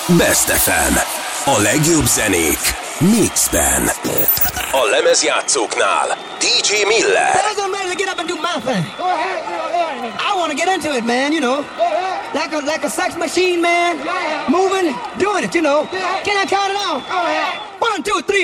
Best FM. A legjobb zenék mixben. A lemezjátszóknál DJ Miller. Fellas, I'm ready to get up and do my thing. I want to get into it, man, you know. Like a sex machine, man. Moving, doing it, you know. Can I count it out? 1, 2, 3,